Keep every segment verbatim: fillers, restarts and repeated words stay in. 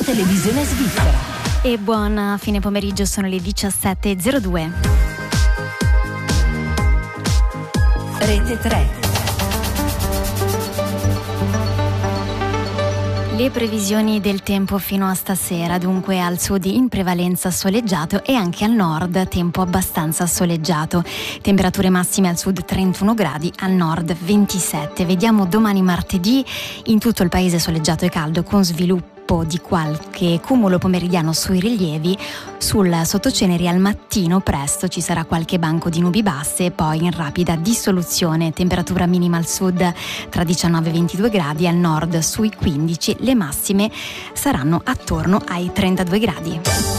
Televisione Svizzera. E buon fine pomeriggio, sono le diciassette e zero due. Rete tre. Le previsioni del tempo fino a stasera, dunque al sud in prevalenza soleggiato e anche al nord tempo abbastanza soleggiato. Temperature massime al sud trentuno gradi, al nord ventisette. Vediamo domani martedì in tutto il paese soleggiato e caldo con sviluppo di qualche cumulo pomeridiano sui rilievi. Sul sottoceneri al mattino presto ci sarà qualche banco di nubi basse e poi in rapida dissoluzione. Temperatura minima al sud tra diciannove e ventidue gradi, al nord sui quindici. Le massime saranno attorno ai trentadue gradi.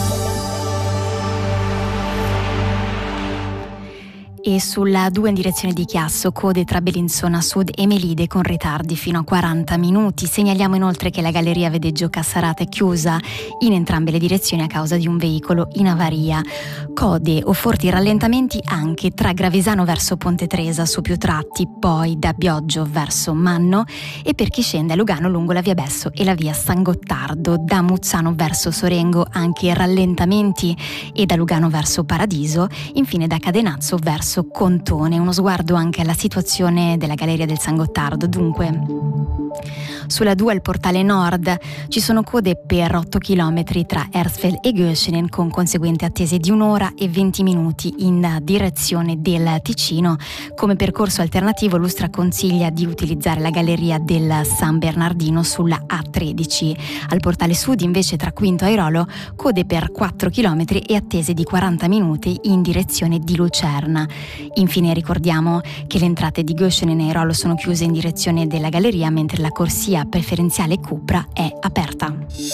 E sulla due in direzione di Chiasso, code tra Bellinzona Sud e Melide con ritardi fino a quaranta minuti. Segnaliamo inoltre che la galleria Vedeggio Cassarata è chiusa in entrambe le direzioni a causa di un veicolo in avaria. Code o forti rallentamenti anche tra Gravesano verso Ponte Tresa su più tratti, poi da Bioggio verso Manno, e per chi scende a Lugano lungo la via Besso e la via San Gottardo. Da Muzzano verso Sorengo anche rallentamenti e da Lugano verso Paradiso. Infine da Cadenazzo verso Contone. Uno sguardo anche alla situazione della galleria del San Gottardo. Dunque sulla due al portale nord ci sono code per otto chilometri tra Ersfeld e Göschenen con conseguente attese di un'ora e venti minuti in direzione del Ticino. Come percorso alternativo l'Ustra consiglia di utilizzare la galleria del San Bernardino sulla A tredici. Al portale sud invece tra Quinto e Airolo code per quattro chilometri e attese di quaranta minuti in direzione di Lucerna. Infine ricordiamo che le entrate di Göschenen e Airolo sono chiuse in direzione della galleria, mentre la corsia preferenziale Cupra è aperta.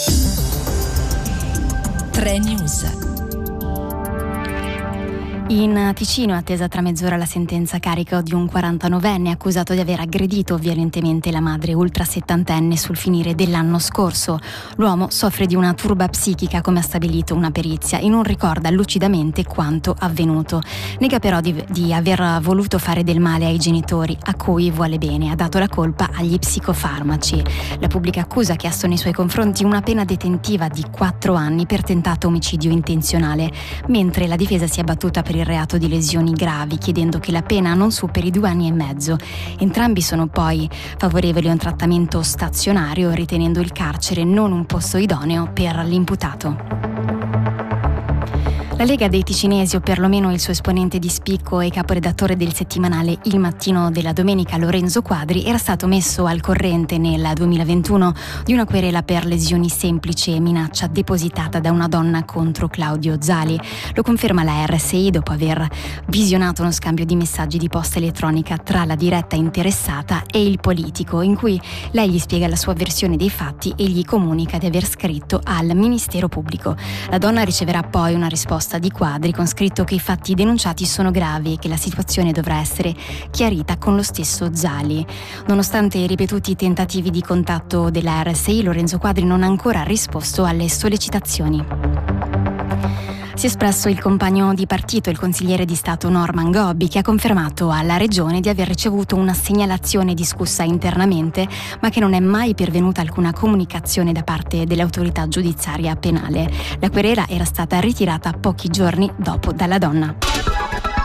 tre News. In Ticino è attesa tra mezz'ora la sentenza a carico di un quarantanovenne accusato di aver aggredito violentemente la madre ultrasettantenne sul finire dell'anno scorso. L'uomo soffre di una turba psichica, come ha stabilito una perizia, e non ricorda lucidamente quanto avvenuto. Nega però di, di aver voluto fare del male ai genitori, a cui vuole bene. Ha dato la colpa agli psicofarmaci. La pubblica accusa ha chiesto nei suoi confronti una pena detentiva di quattro anni per tentato omicidio intenzionale, mentre la difesa si è battuta per il reato di lesioni gravi, chiedendo che la pena non superi due anni e mezzo. Entrambi sono poi favorevoli a un trattamento stazionario, ritenendo il carcere non un posto idoneo per l'imputato. La Lega dei Ticinesi, o perlomeno il suo esponente di spicco e caporedattore del settimanale Il Mattino della Domenica, Lorenzo Quadri, era stato messo al corrente nel duemilaventuno di una querela per lesioni semplici e minaccia depositata da una donna contro Claudio Zali. Lo conferma la R S I dopo aver visionato uno scambio di messaggi di posta elettronica tra la diretta interessata e il politico, in cui lei gli spiega la sua versione dei fatti e gli comunica di aver scritto al Ministero Pubblico. La donna riceverà poi una risposta di Quadri con scritto che i fatti denunciati sono gravi e che la situazione dovrà essere chiarita con lo stesso Zali. Nonostante i ripetuti tentativi di contatto della R S I, Lorenzo Quadri non ha ancora risposto alle sollecitazioni. Si è espresso il compagno di partito, il consigliere di Stato Norman Gobbi, che ha confermato alla Regione di aver ricevuto una segnalazione discussa internamente, ma che non è mai pervenuta alcuna comunicazione da parte dell'autorità giudiziaria penale. La querela era stata ritirata pochi giorni dopo dalla donna.